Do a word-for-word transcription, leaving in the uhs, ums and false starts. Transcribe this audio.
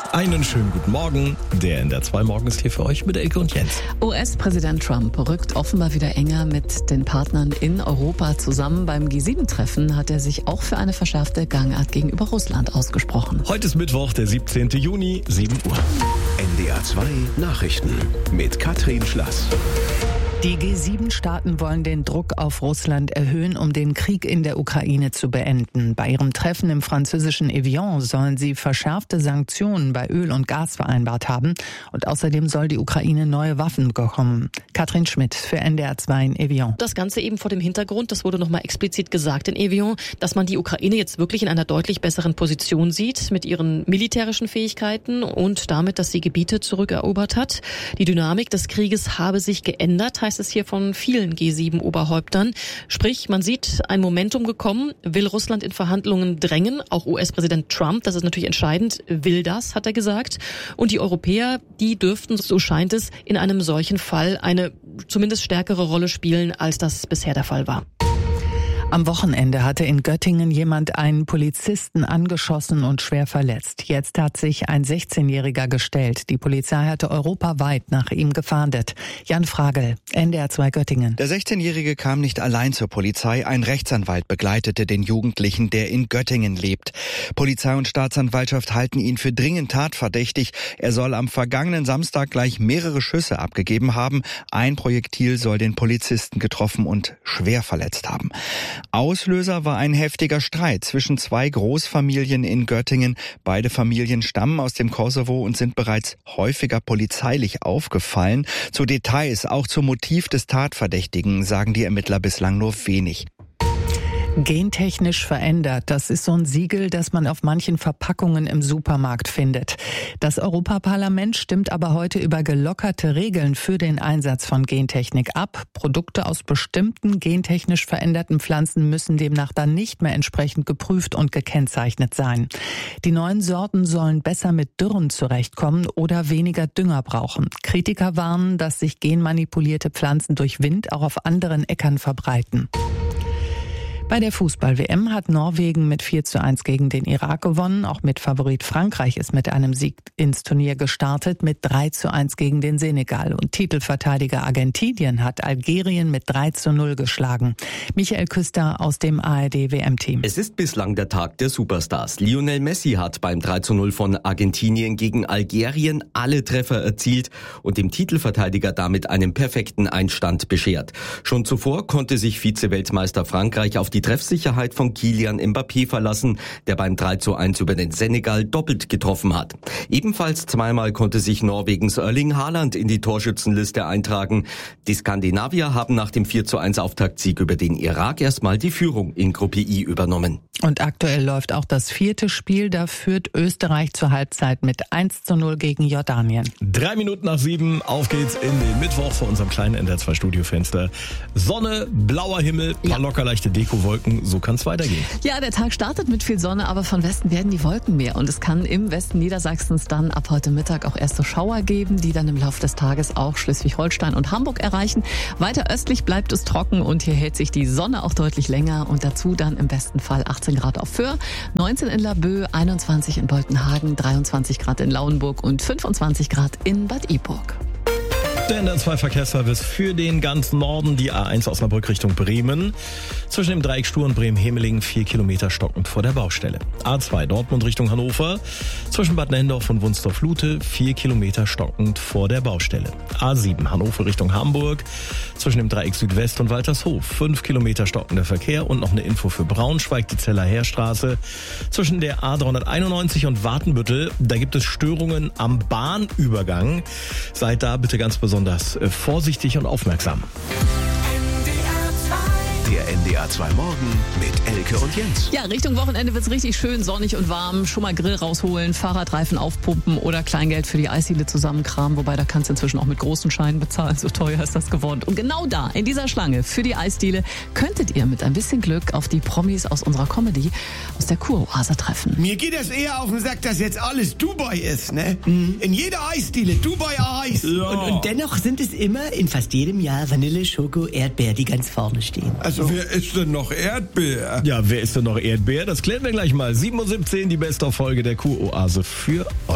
Einen schönen guten Morgen. Der in der zwei Morgen ist hier für euch mit Elke und Jens. U S-Präsident Trump rückt offenbar wieder enger mit den Partnern in Europa zusammen. Beim G sieben Treffen hat er sich auch für eine verschärfte Gangart gegenüber Russland ausgesprochen. Heute ist Mittwoch, der siebzehnten Juni, sieben Uhr. N D R zwei Nachrichten mit Katrin Schlass. Die G sieben Staaten wollen den Druck auf Russland erhöhen, um den Krieg in der Ukraine zu beenden. Bei ihrem Treffen im französischen Evian sollen sie verschärfte Sanktionen bei Öl und Gas vereinbart haben. Und außerdem soll die Ukraine neue Waffen bekommen. Katrin Schmidt für N D R zwei in Evian. Das Ganze eben vor dem Hintergrund, das wurde nochmal explizit gesagt in Evian, dass man die Ukraine jetzt wirklich in einer deutlich besseren Position sieht mit ihren militärischen Fähigkeiten und damit, dass sie Gebiete zurückerobert hat. Die Dynamik des Krieges habe sich geändert, heißt es hier von vielen G sieben Oberhäuptern. Sprich, man sieht ein Momentum gekommen, will Russland in Verhandlungen drängen, auch U S-Präsident Trump, das ist natürlich entscheidend, will das, hat er gesagt. Und die Europäer, die dürften, so scheint es, in einem solchen Fall eine zumindest stärkere Rolle spielen, als das bisher der Fall war. Am Wochenende hatte in Göttingen jemand einen Polizisten angeschossen und schwer verletzt. Jetzt hat sich ein sechzehnjähriger gestellt. Die Polizei hatte europaweit nach ihm gefahndet. Jan Fragel, N D R zwei Göttingen. Der sechzehnjährige kam nicht allein zur Polizei. Ein Rechtsanwalt begleitete den Jugendlichen, der in Göttingen lebt. Polizei und Staatsanwaltschaft halten ihn für dringend tatverdächtig. Er soll am vergangenen Samstag gleich mehrere Schüsse abgegeben haben. Ein Projektil soll den Polizisten getroffen und schwer verletzt haben. Auslöser war ein heftiger Streit zwischen zwei Großfamilien in Göttingen. Beide Familien stammen aus dem Kosovo und sind bereits häufiger polizeilich aufgefallen. Zu Details, auch zum Motiv des Tatverdächtigen, sagen die Ermittler bislang nur wenig. Gentechnisch verändert, das ist so ein Siegel, das man auf manchen Verpackungen im Supermarkt findet. Das Europaparlament stimmt aber heute über gelockerte Regeln für den Einsatz von Gentechnik ab. Produkte aus bestimmten gentechnisch veränderten Pflanzen müssen demnach dann nicht mehr entsprechend geprüft und gekennzeichnet sein. Die neuen Sorten sollen besser mit Dürren zurechtkommen oder weniger Dünger brauchen. Kritiker warnen, dass sich genmanipulierte Pflanzen durch Wind auch auf anderen Äckern verbreiten. Bei der Fußball-W M hat Norwegen mit vier zu eins gegen den Irak gewonnen. Auch mit Favorit Frankreich ist mit einem Sieg ins Turnier gestartet, mit drei zu eins gegen den Senegal. Und Titelverteidiger Argentinien hat Algerien mit drei zu null geschlagen. Michael Küster aus dem A R D-W M-Team. Es ist bislang der Tag der Superstars. Lionel Messi hat beim drei zu null von Argentinien gegen Algerien alle Treffer erzielt und dem Titelverteidiger damit einen perfekten Einstand beschert. Schon zuvor konnte sich Vize-Weltmeister Frankreich auf die die Treffsicherheit von Kylian Mbappé verlassen, der beim drei zu eins über den Senegal doppelt getroffen hat. Ebenfalls zweimal konnte sich Norwegens Erling Haaland in die Torschützenliste eintragen. Die Skandinavier haben nach dem vier zu eins Auftaktsieg über den Irak erstmal die Führung in Gruppe I übernommen. Und aktuell läuft auch das vierte Spiel, da führt Österreich zur Halbzeit mit eins zu null gegen Jordanien. Drei Minuten nach sieben, auf geht's in den Mittwoch vor unserem kleinen N D R zwei Studiofenster. Sonne, blauer Himmel, paar ja. locker leichte Deko. Wolken, so kann es weitergehen. Ja, der Tag startet mit viel Sonne, aber von Westen werden die Wolken mehr. Und es kann im Westen Niedersachsens dann ab heute Mittag auch erste Schauer geben, die dann im Laufe des Tages auch Schleswig-Holstein und Hamburg erreichen. Weiter östlich bleibt es trocken und hier hält sich die Sonne auch deutlich länger. Und dazu dann im besten Fall achtzehn Grad auf Föhr, neunzehn in Laboe, einundzwanzig in Boltenhagen, dreiundzwanzig Grad in Lauenburg und fünfundzwanzig Grad in Bad Iburg. Der N D R zwei Verkehrsservice für den ganzen Norden, die A eins Osnabrück Richtung Bremen. Zwischen dem Dreieck Stur und Bremen-Hemeling vier Kilometer stockend vor der Baustelle. A zwei Dortmund Richtung Hannover. Zwischen Bad Nendorf und Wunstorf-Lute vier Kilometer stockend vor der Baustelle. A sieben Hannover Richtung Hamburg. Zwischen dem Dreieck Südwest und Waltershof fünf Kilometer stockender Verkehr. Und noch eine Info für Braunschweig, die Zeller Heerstraße. Zwischen der A dreihunderteinundneunzig und Wartenbüttel, da gibt es Störungen am Bahnübergang. Seid da bitte ganz besonders Besonders vorsichtig und aufmerksam. Der N D R zwei Morgen mit Elke und Jens. Ja, Richtung Wochenende wird's richtig schön sonnig und warm. Schon mal Grill rausholen, Fahrradreifen aufpumpen oder Kleingeld für die Eisdiele zusammenkramen. Wobei, da kannst du inzwischen auch mit großen Scheinen bezahlen. So teuer ist das geworden. Und genau da, in dieser Schlange für die Eisdiele, könntet ihr mit ein bisschen Glück auf die Promis aus unserer Comedy aus der Kuroase treffen. Mir geht es eher auf den Sack, dass jetzt alles Dubai ist, ne? Mhm. In jeder Eisdiele, Dubai Eis. Ja. Und, und dennoch sind es immer in fast jedem Jahr Vanille, Schoko, Erdbeer, die ganz vorne stehen. Also, wer ist denn noch Erdbeer? Ja, wer ist denn noch Erdbeer? Das klären wir gleich mal. sieben Uhr siebzehn, die beste Folge der Kuroase für euch.